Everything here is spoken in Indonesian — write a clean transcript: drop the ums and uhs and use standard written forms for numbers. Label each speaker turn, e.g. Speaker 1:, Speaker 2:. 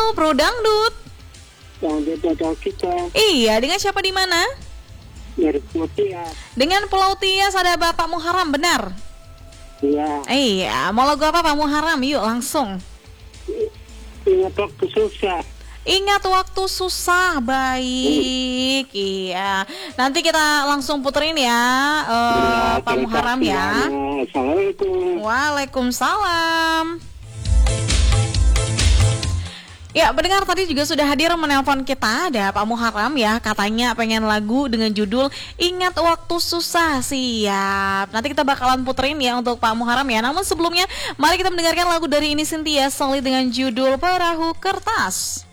Speaker 1: Pro Dangdut.
Speaker 2: Dangdut ada kita
Speaker 1: Iya, dengan siapa di mana?
Speaker 2: dari Mutia.
Speaker 1: Dengan Pulau Tias ada Bapak Muharram, benar?
Speaker 2: Iya.
Speaker 1: Iya, mau lagu apa Pak Muharram? Yuk langsung.
Speaker 2: Ingat waktu susah.
Speaker 1: Ingat waktu susah, baik. Iya, nanti kita langsung puterin ya, Pak Muharram ya.
Speaker 2: Assalamualaikum.
Speaker 1: Waalaikumsalam. Ya, pendengar tadi juga sudah hadir menelpon kita, ada Pak Muharram ya, katanya pengen lagu dengan judul Ingat Waktu Susah. Siap, nanti kita bakalan puterin ya untuk Pak Muharram ya. Namun sebelumnya, mari kita mendengarkan lagu dari Ini Cynthia Solid dengan judul Perahu Kertas.